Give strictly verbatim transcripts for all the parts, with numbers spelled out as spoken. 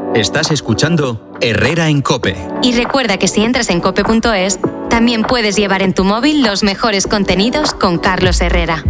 Estás escuchando Herrera en COPE. Y recuerda que si entras en cope punto es, también puedes llevar en tu móvil los mejores contenidos con Carlos Herrera.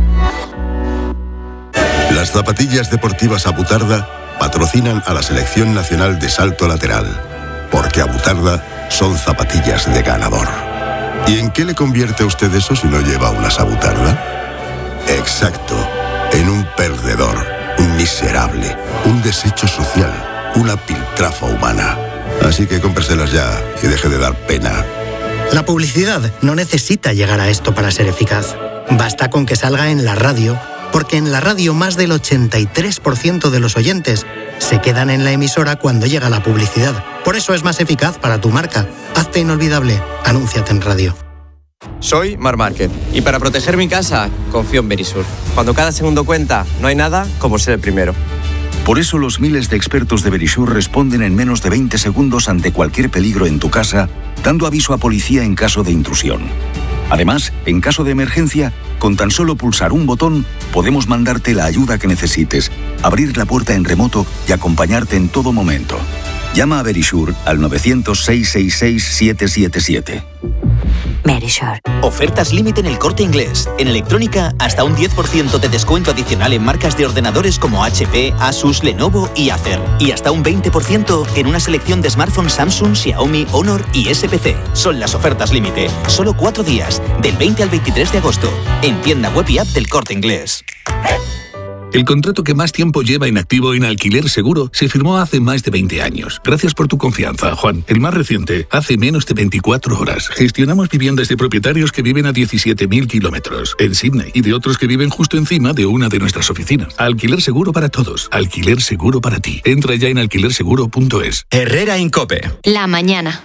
Las zapatillas deportivas Abutarda patrocinan a la Selección Nacional de Salto Lateral, porque Abutarda son zapatillas de ganador. ¿Y en qué le convierte a usted eso si no lleva unas Abutarda? Exacto, en un perdedor, un miserable, un desecho social, una piltrafa humana. Así que cómpreselas ya y deje de dar pena. La publicidad no necesita llegar a esto para ser eficaz. Basta con que salga en la radio, porque en la radio más del ochenta y tres por ciento de los oyentes se quedan en la emisora cuando llega la publicidad. Por eso es más eficaz para tu marca. Hazte inolvidable. Anúnciate en radio. Soy Mar Márquez y para proteger mi casa confío en Verisur. Cuando cada segundo cuenta, no hay nada como ser el primero. Por eso los miles de expertos de Verisur responden en menos de veinte segundos ante cualquier peligro en tu casa, dando aviso a policía en caso de intrusión. Además, en caso de emergencia, con tan solo pulsar un botón, podemos mandarte la ayuda que necesites, abrir la puerta en remoto y acompañarte en todo momento. Llama a Verisur al nueve cero cero, seis seis seis, siete siete siete. Verisur. Ofertas límite en El Corte Inglés. En electrónica, hasta un diez por ciento de descuento adicional en marcas de ordenadores como H P, Asus, Lenovo y Acer. Y hasta un veinte por ciento en una selección de smartphones Samsung, Xiaomi, Honor y S P C. Son las ofertas límite. Solo cuatro días, del veinte al veintitrés de agosto. En tienda web y app del Corte Inglés. El contrato que más tiempo lleva inactivo en Alquiler Seguro se firmó hace más de veinte años. Gracias por tu confianza, Juan. El más reciente, hace menos de veinticuatro horas. Gestionamos viviendas de propietarios que viven a diecisiete mil kilómetros en Sydney y de otros que viven justo encima de una de nuestras oficinas. Alquiler Seguro para todos. Alquiler Seguro para ti. Entra ya en alquiler seguro punto es. Herrera en COPE. La mañana.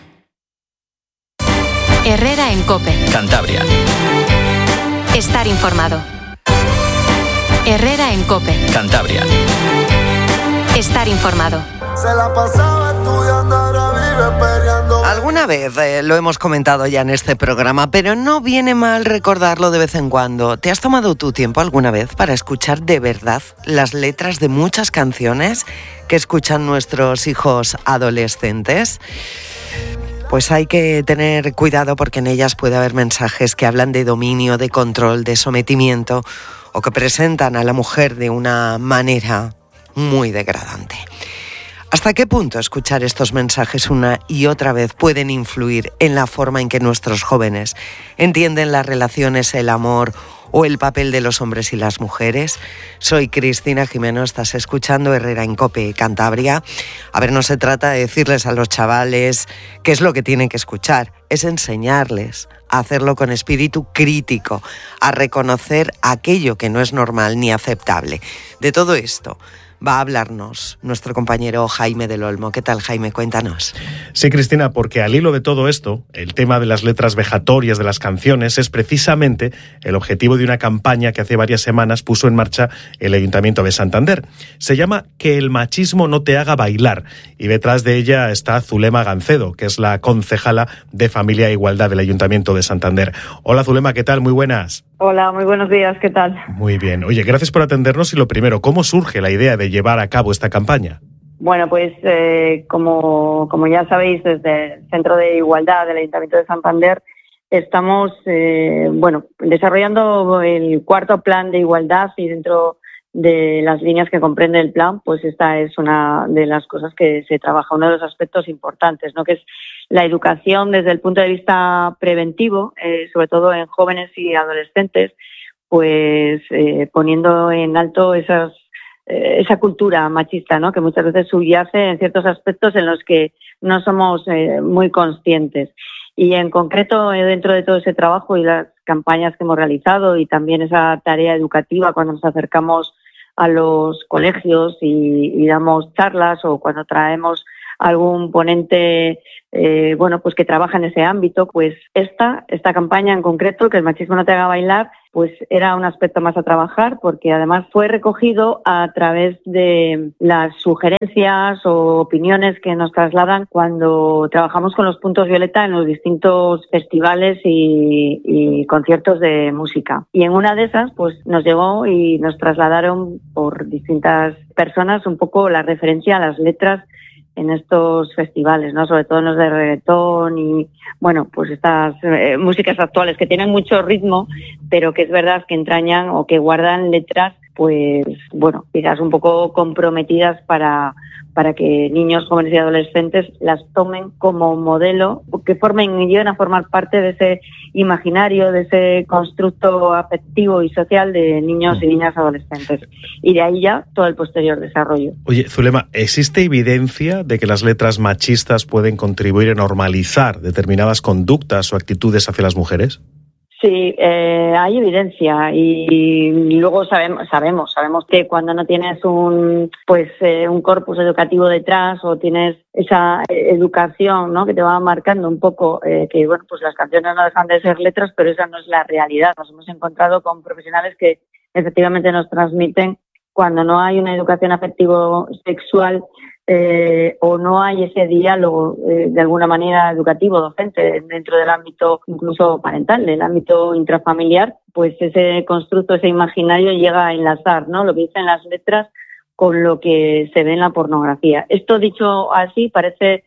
Herrera en COPE. Cantabria. Estar informado. Herrera en COPE. Cantabria. Estar informado. Se la pasaba estudiando, ahora vive peleando. Alguna vez eh, lo hemos comentado ya en este programa, pero no viene mal recordarlo de vez en cuando. ¿Te has tomado tu tiempo alguna vez para escuchar de verdad las letras de muchas canciones que escuchan nuestros hijos adolescentes? Pues hay que tener cuidado porque en ellas puede haber mensajes que hablan de dominio, de control, de sometimiento, o que presentan a la mujer de una manera muy degradante. ¿Hasta qué punto escuchar estos mensajes una y otra vez pueden influir en la forma en que nuestros jóvenes entienden las relaciones, el amor o el papel de los hombres y las mujeres? Soy Cristina Jimeno, estás escuchando Herrera en COPE Cantabria. A ver, no se trata de decirles a los chavales qué es lo que tienen que escuchar, es enseñarles a hacerlo con espíritu crítico, a reconocer aquello que no es normal ni aceptable. De todo esto va a hablarnos nuestro compañero Jaime del Olmo. ¿Qué tal, Jaime? Cuéntanos. Sí, Cristina, porque al hilo de todo esto, el tema de las letras vejatorias de las canciones es precisamente el objetivo de una campaña que hace varias semanas puso en marcha el Ayuntamiento de Santander. Se llama Que el machismo no te haga bailar, y detrás de ella está Zulema Gancedo, que es la concejala de Familia e Igualdad del Ayuntamiento de Santander. Hola, Zulema, ¿qué tal? Muy buenas. Hola, muy buenos días, ¿qué tal? Muy bien. Oye, gracias por atendernos y lo primero, ¿cómo surge la idea de llevar a cabo esta campaña? Bueno, pues eh, como, como ya sabéis, desde el Centro de Igualdad del Ayuntamiento de Santander estamos eh, bueno, desarrollando el cuarto plan de igualdad y dentro de las líneas que comprende el plan, pues esta es una de las cosas que se trabaja, uno de los aspectos importantes, ¿no? Que es la educación desde el punto de vista preventivo, eh, sobre todo en jóvenes y adolescentes, pues eh, poniendo en alto esas, eh, esa cultura machista, ¿no? Que muchas veces subyace en ciertos aspectos en los que no somos eh, muy conscientes. Y en concreto, eh, dentro de todo ese trabajo y las campañas que hemos realizado y también esa tarea educativa cuando nos acercamos a los colegios y, y damos charlas o cuando traemos algún ponente eh, bueno, pues que trabaja en ese ámbito, pues esta, esta campaña en concreto, que el machismo no te haga bailar, pues era un aspecto más a trabajar porque además fue recogido a través de las sugerencias o opiniones que nos trasladan cuando trabajamos con los puntos violeta en los distintos festivales y, y conciertos de música. Y en una de esas pues nos llegó y nos trasladaron por distintas personas un poco la referencia a las letras en estos festivales, ¿no? Sobre todo en los de reggaetón y, bueno, pues estas eh, músicas actuales que tienen mucho ritmo, pero que es verdad que entrañan o que guardan letras, pues, bueno, quizás un poco comprometidas para, para que niños, jóvenes y adolescentes las tomen como modelo, que formen y lleguen a formar parte de ese imaginario, de ese constructo afectivo y social de niños y niñas adolescentes. Y de ahí ya todo el posterior desarrollo. Oye, Zulema, ¿existe evidencia de que las letras machistas pueden contribuir a normalizar determinadas conductas o actitudes hacia las mujeres? Sí, eh, hay evidencia y luego sabemos, sabemos, sabemos que cuando no tienes un, pues, eh, un corpus educativo detrás o tienes esa educación, ¿no? Que te va marcando un poco, eh, que bueno, pues las canciones no dejan de ser letras, pero esa no es la realidad. Nos hemos encontrado con profesionales que efectivamente nos transmiten cuando no hay una educación afectivo-sexual eh, o no hay ese diálogo eh, de alguna manera educativo, docente, dentro del ámbito incluso parental, del ámbito intrafamiliar, pues ese constructo, ese imaginario llega a enlazar, ¿no? Lo que dicen las letras con lo que se ve en la pornografía. Esto dicho así parece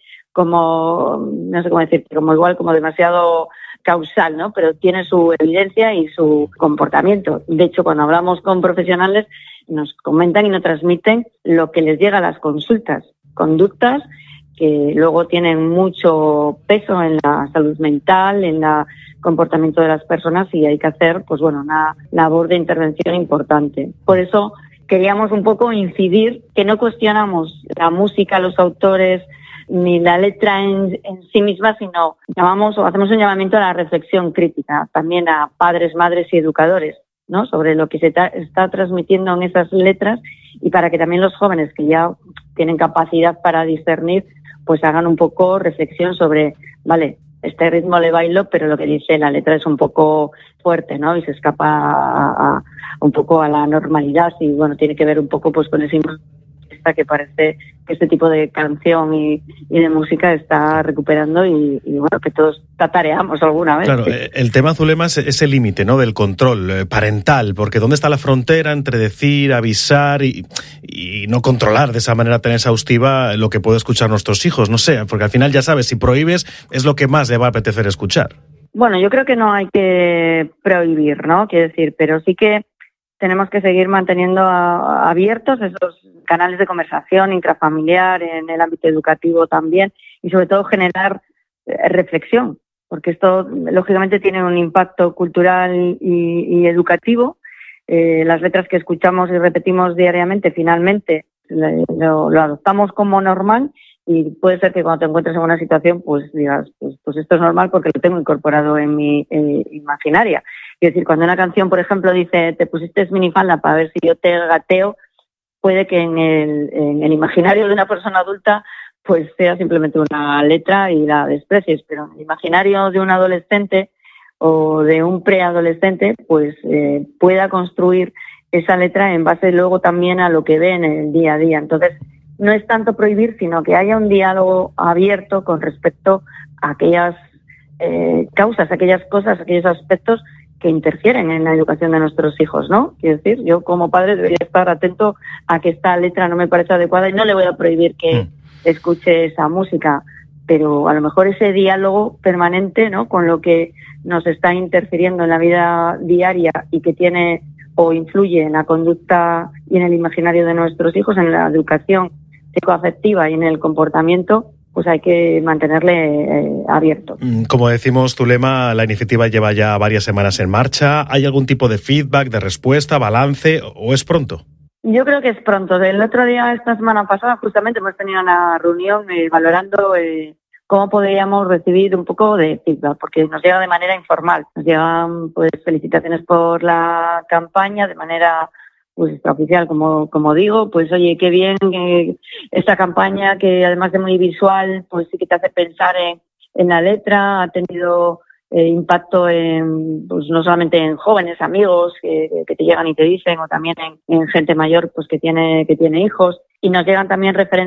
como, no sé cómo decir, como igual como demasiado causal, ¿no? Pero tiene su evidencia y su comportamiento. De hecho, cuando hablamos con profesionales, nos comentan y nos transmiten lo que les llega a las consultas, conductas que luego tienen mucho peso en la salud mental, en el comportamiento de las personas y hay que hacer, pues bueno, una labor de intervención importante. Por eso queríamos un poco incidir que no cuestionamos la música, los autores, ni la letra en, en sí misma, sino llamamos o hacemos un llamamiento a la reflexión crítica, también a padres, madres y educadores, ¿no? Sobre lo que se ta- está transmitiendo en esas letras y para que también los jóvenes que ya tienen capacidad para discernir, pues hagan un poco reflexión sobre, vale, este ritmo le bailo, pero lo que dice la letra es un poco fuerte, ¿no? Y se escapa a, a, un poco a la normalidad y, bueno, tiene que ver un poco pues con ese que parece que este tipo de canción y, y de música está recuperando y, y bueno, que todos tatareamos alguna vez. Claro, el tema, Zulema, es ese límite, ¿no? Del control parental, porque ¿dónde está la frontera entre decir, avisar y, y no controlar de esa manera tan exhaustiva lo que pueden escuchar nuestros hijos? No sé, porque al final ya sabes, si prohíbes es lo que más le va a apetecer escuchar. Bueno, yo creo que no hay que prohibir, ¿no? Quiero decir, pero sí que tenemos que seguir manteniendo a, abiertos esos canales de conversación intrafamiliar, en el ámbito educativo también, y sobre todo generar eh, reflexión, porque esto lógicamente tiene un impacto cultural y, y educativo. Eh, las letras que escuchamos y repetimos diariamente, finalmente lo, lo adoptamos como normal y puede ser que cuando te encuentres en una situación pues digas, pues, pues esto es normal porque lo tengo incorporado en mi eh, imaginaria. Es decir, cuando una canción, por ejemplo, dice te pusiste minifalda para ver si yo te gateo, puede que en el, en el imaginario de una persona adulta pues sea simplemente una letra y la desprecies, pero en el imaginario de un adolescente o de un preadolescente pues eh, pueda construir esa letra en base luego también a lo que ve en el día a día. Entonces, no es tanto prohibir, sino que haya un diálogo abierto con respecto a aquellas eh, causas, aquellas cosas, aquellos aspectos que interfieren en la educación de nuestros hijos, ¿no? Quiero decir, yo como padre debería estar atento a que esta letra no me parece adecuada y no le voy a prohibir que mm. escuche esa música, pero a lo mejor ese diálogo permanente, ¿no? Con lo que nos está interfiriendo en la vida diaria y que tiene o influye en la conducta y en el imaginario de nuestros hijos, en la educación psicoafectiva y en el comportamiento, pues hay que mantenerle eh, abierto. Como decimos, Zulema, la iniciativa lleva ya varias semanas en marcha. ¿Hay algún tipo de feedback, de respuesta, balance o es pronto? Yo creo que es pronto. Del otro día, esta semana pasada, justamente hemos tenido una reunión eh, valorando eh, cómo podríamos recibir un poco de feedback, porque nos llega de manera informal. Nos llegan pues felicitaciones por la campaña de manera pues extraoficial, como como digo, pues oye, qué bien eh, esta campaña que además de muy visual, pues sí que te hace pensar en, en la letra, ha tenido eh, impacto en, pues no solamente en jóvenes, amigos que, que te llegan y te dicen, o también en, en gente mayor pues que tiene que tiene hijos, y nos llegan también referencias